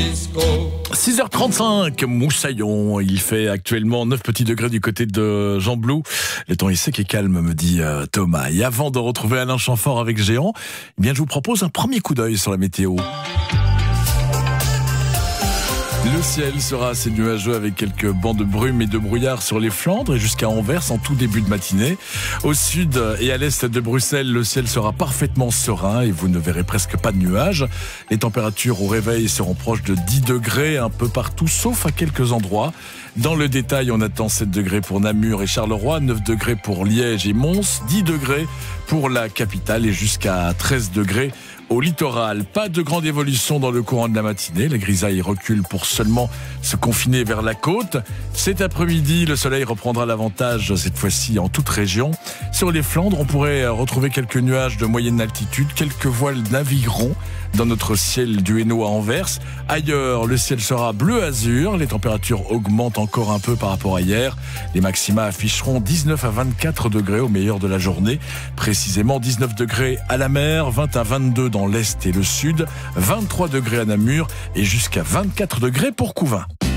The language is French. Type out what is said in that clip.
6h35, Moussaillon, il fait actuellement 9 petits degrés du côté de Jean Blou. Le temps est sec et calme, me dit Thomas. Et avant de retrouver Alain Chamfort avec Géant, eh bien je vous propose un premier coup d'œil sur la météo. Le ciel sera assez nuageux avec quelques bancs de brume et de brouillard sur les Flandres et jusqu'à Anvers en tout début de matinée. Au sud et à l'est de Bruxelles, le ciel sera parfaitement serein et vous ne verrez presque pas de nuages. Les températures au réveil seront proches de 10 degrés un peu partout, sauf à quelques endroits. Dans le détail, on attend 7 degrés pour Namur et Charleroi, 9 degrés pour Liège et Mons, 10 degrés pour la capitale et jusqu'à 13 degrés au littoral. Pas de grande évolution dans le courant de la matinée. La grisaille recule pour seulement se confiner vers la côte. Cet après-midi, le soleil reprendra l'avantage, cette fois-ci en toute région. Sur les Flandres, on pourrait retrouver quelques nuages de moyenne altitude. Quelques voiles navigueront dans notre ciel du Hainaut à Anvers. Ailleurs, le ciel sera bleu-azur. Les températures augmentent encore un peu par rapport à hier. Les maxima afficheront 19 à 24 degrés au meilleur de la journée. Précisément 19 degrés à la mer, 20 à 22 dans l'est et le sud, 23 degrés à Namur et jusqu'à 24 degrés pour Couvin.